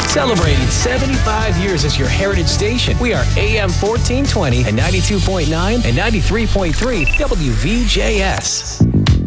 Celebrating 75 years as your heritage station. We are AM 1420 and 92.9 and 93.3 WVJS.